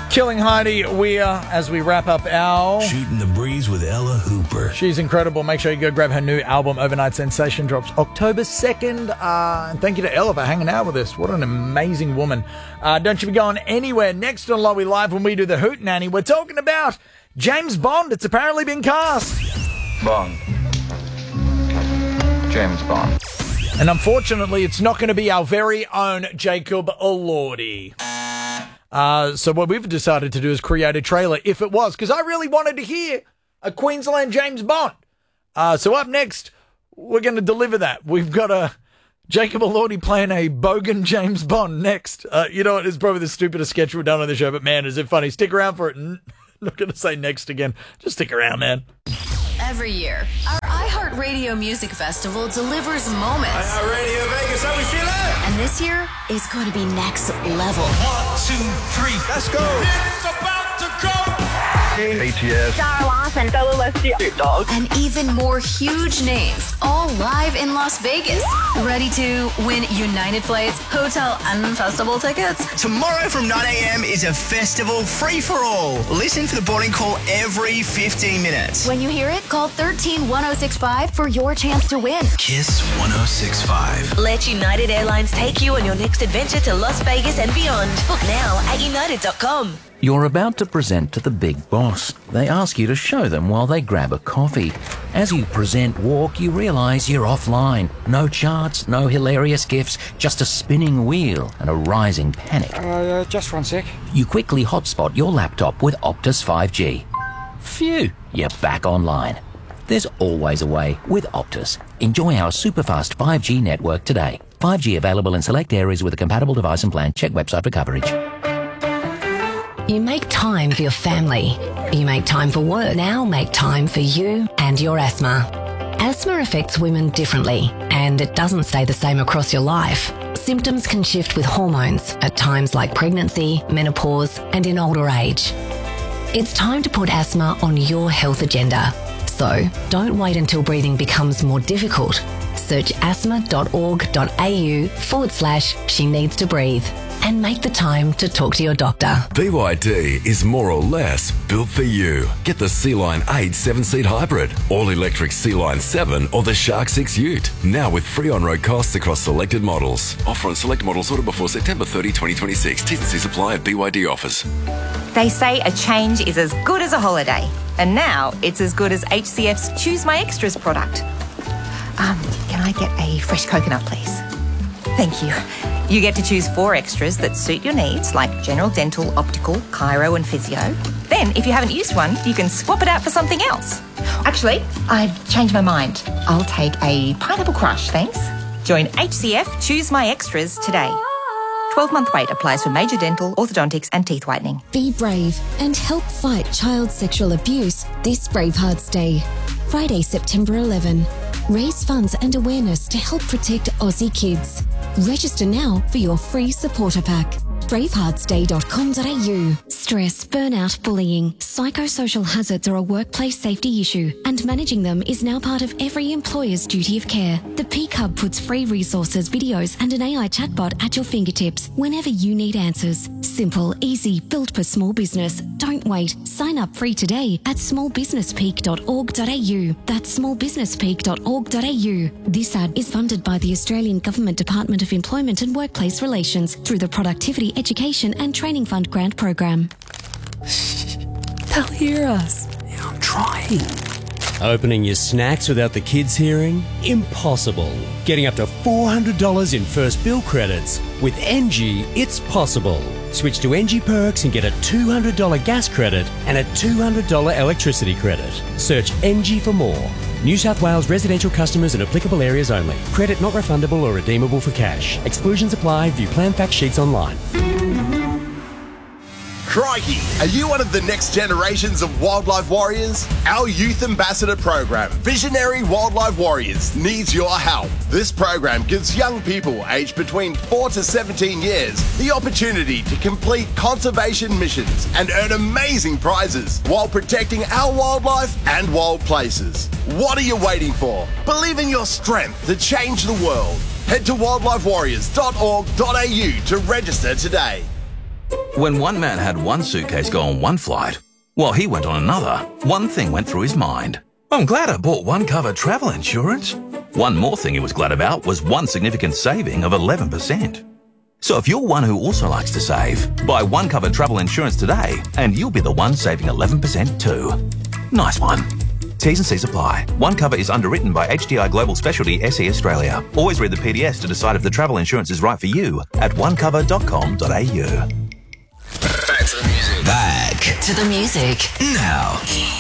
Killing Heidi Weir as we wrap up our Shooting the Breeze with Ella Hooper. She's incredible. Make sure you go grab her new album, Overnight Sensation, drops October 2nd. And thank you to Ella for hanging out with us. What an amazing woman. Don't you be going anywhere. Next on Lowy Live, when we do the Hoot Nanny, we're talking about James Bond. It's apparently been cast. Bond. James Bond. And unfortunately, it's not going to be our very own Jacob Elordi. So what we've decided to do is create a trailer, if it was, because I really wanted to hear a Queensland James Bond. So up next, we're going to deliver that. We've got a Jacob Elordi playing a bogan James Bond next. You know what? It's probably the stupidest sketch we've done on the show, but man, is it funny. Stick around for it. I'm not going to say next again. Just stick around, man. Every year, our iHeartRadio Music Festival delivers moments. iHeartRadio Vegas, how we feeling? And this year is going to be next level. 1, 2, 3, let's go. It's about to go. ATS. Sarah Larson, Bella Leslie, Dog. And even more huge names, all live in Las Vegas. Ready to win United Flights, hotel, and festival tickets? Tomorrow from 9 a.m. is a festival free-for-all. Listen for the boarding call every 15 minutes. When you hear it, call 13-1065 for your chance to win. Kiss 106.5. Let United Airlines take you on your next adventure to Las Vegas and beyond. Book now at united.com. You're about to present to the big boss. They ask you to show them while they grab a coffee. As you present walk, you realise you're offline. No charts, no hilarious gifs, just a spinning wheel and a rising panic. Just 1 sec. You quickly hotspot your laptop with Optus 5G. Phew, you're back online. There's always a way with Optus. Enjoy our superfast 5G network today. 5G available in select areas with a compatible device and plan. Check website for coverage. You make time for your family. You make time for work. Now make time for you and your asthma. Asthma affects women differently, and it doesn't stay the same across your life. Symptoms can shift with hormones at times like pregnancy, menopause, and in older age. It's time to put asthma on your health agenda. So don't wait until breathing becomes more difficult. Search asthma.org.au/she needs to breathe. And make the time to talk to your doctor. BYD is more or less built for you. Get the Sea-Line 8 7-seat hybrid, all-electric Sea-Line 7 or the Shark 6 Ute. Now with free on-road costs across selected models. Offer on select models ordered before September 30, 2026. T&C supply at BYD offers. They say a change is as good as a holiday. And now it's as good as HCF's Choose My Extras product. Can I get a fresh coconut, please? Thank you. You get to choose 4 extras that suit your needs, like general dental, optical, chiro, and physio. Then, if you haven't used one, you can swap it out for something else. Actually, I've changed my mind. I'll take a pineapple crush, thanks. Join HCF Choose My Extras today. 12-month wait applies for major dental, orthodontics, and teeth whitening. Be brave and help fight child sexual abuse this Bravehearts Day. Friday, September 11. Raise funds and awareness to help protect Aussie kids. Register now for your free supporter pack. braveheartsday.com.au. Stress, burnout, bullying, psychosocial hazards are a workplace safety issue, and managing them is now part of every employer's duty of care. The Peak Hub puts free resources, videos, and an AI chatbot at your fingertips whenever you need answers. Simple, easy, built for small business. Don't wait. Sign up free today at smallbusinesspeak.org.au. That's smallbusinesspeak.org.au. This ad is funded by the Australian Government Department of Employment and Workplace Relations through the Productivity, Education and Training Fund grant program. They'll hear us. Yeah, I'm trying. Opening your snacks without the kids hearing? Impossible. Getting up to $400 in first bill credits. With NG, it's possible. Switch to NG Perks and get a $200 gas credit and a $200 electricity credit. Search NG for more. New South Wales residential customers in applicable areas only. Credit not refundable or redeemable for cash. Exclusions apply. View plan fact sheets online. Crikey! Are you one of the next generations of wildlife warriors? Our Youth Ambassador program, Visionary Wildlife Warriors, needs your help. This program gives young people aged between 4 to 17 years the opportunity to complete conservation missions and earn amazing prizes while protecting our wildlife and wild places. What are you waiting for? Believe in your strength to change the world. Head to wildlifewarriors.org.au to register today. When one man had one suitcase go on one flight, while he went on another, one thing went through his mind. I'm glad I bought OneCover travel insurance. One more thing he was glad about was one significant saving of 11%. So if you're one who also likes to save, buy OneCover travel insurance today and you'll be the one saving 11% too. Nice one. T's and C's apply. OneCover is underwritten by HDI Global Specialty SE Australia. Always read the PDS to decide if the travel insurance is right for you at onecover.com.au. Back to the music. Back To the music. now.